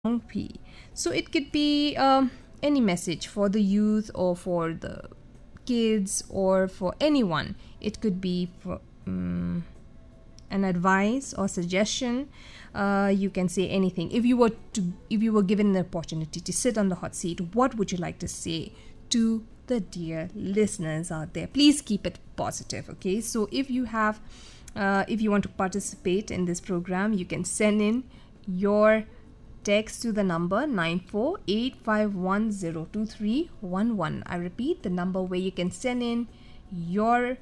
P. So it could be any message for the youth or for the kids or for anyone. It could be for an advice or suggestion. You can say anything. If you were given the opportunity to sit on the hot seat, what would you like to say to the dear listeners out there? Please keep it positive, okay? So if you want to participate in this program, you can send in your text to the number 9485102311. I repeat, the number where you can send in your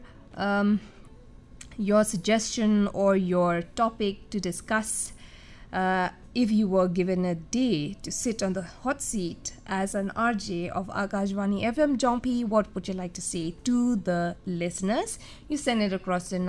suggestion or your topic to discuss. If you were given a day to sit on the hot seat as an RJ of Akashvani FM Jongpi, what would you like to say to the listeners? You send it across to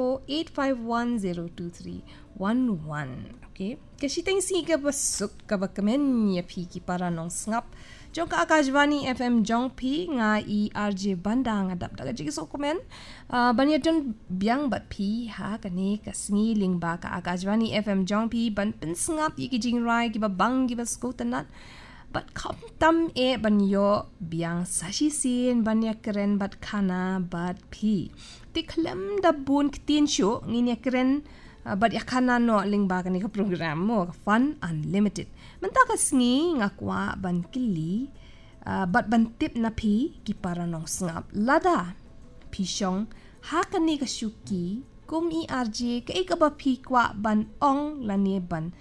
9485102311. Okay? Kasi tayong siga basuk kabakamen ya pi ki para nong sngap. Jong ka Akashvani FM Jongpi nga RJ banda nga dap daga jigi so komen. Banya jon biang bat pi ha kani kasngi lingba ka Akashvani FM Jongpi ban pen sngap iki jing rai ki ba bang ki ba skotanat. Bat kam tam banyo biang sashi sin banya keren bat kana bat pi. Ti klem da bun kitin syo nginya keren. But yakana no lingba kani ka program mo Fun Unlimited. Mantaka sngi nga kwa ban kili but ban tip na pi ki para nong sngap lada pishong ha kani ka syuki kum i RJ ka ba pi kwa ban ong lani ban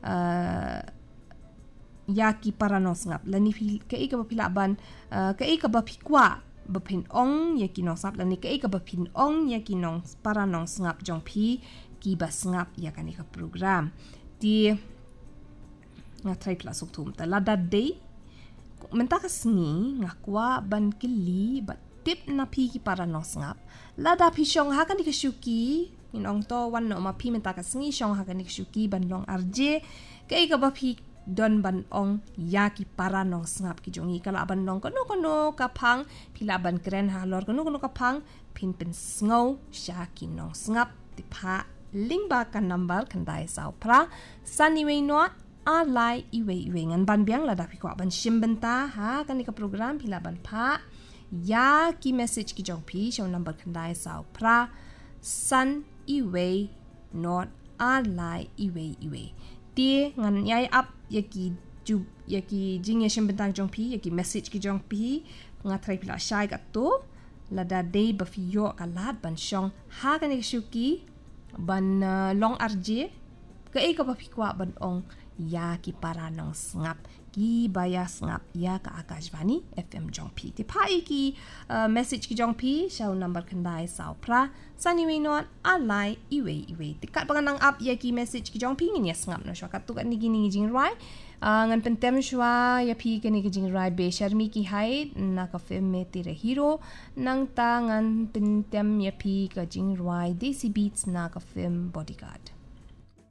yaki para nong sngap lani ka ba pila ban ka ba pi kwa bapin ong yaki nong sngap lani ka ba pin ong yaki nong para nong sngap jong pi kiba sngap ya kani ka program ti nga try plus oktum ta lada day menta ka sngi nga kwa ban kili ba tip na pi ki para no sngap lada pi shong ha kani ka syuki inong to wan no ma pi menta ka sngi shong ha kani ka syuki ban long RJ kai ka ba pi don ban ong ya ki para no sngap ki jongi kala ban long kono ka phang pila ban kren ha lor kono ka phang pin pen sngo sha ki no sngap ti pha lingba kan number kan dai sau pra saniwe not alai iwe ngan ban biang la da pi kwa ban shimbenta ha kan ka program pila ban pha ya ki message ki jong pi show number kan dai sau pra san iwe not alai iwe ti ngan yai up yaki jing shimbenta jong pi yaki message ki jong pi nga trai pila shai ka to la da day ba fi yo ka lat ban shong ha kan ka shuki ban long RJ ka ba pikwa ban ong ya ki para nong sngap ki baya sngap ya ka Akashvani FM Jongpi ti pai ki message ki Jongpi show number kandai sau pra saniwe not alai iwe ti kat bangang up ya ki message ki Jongpi ngin ya sngap no shwa kat tu kat ni gini jing rai ngan pentem shwa ya pi ka ni jing rai be sharmi ki hai na ka film me ti re hero nang ta ngan pentem ya pi ka jing rai desi beats na ka film bodyguard.